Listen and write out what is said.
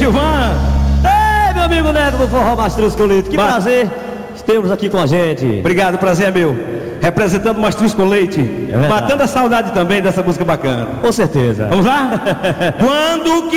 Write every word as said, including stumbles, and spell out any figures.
Gilvan. Ei, meu amigo Neto do Forró Mastruz com Leite. Que Ba- prazer temos aqui com a gente. Obrigado, prazer é meu. Representando o Mastruz com Leite. verdade. Matando a saudade também dessa música bacana. Com certeza. Vamos lá? Quando que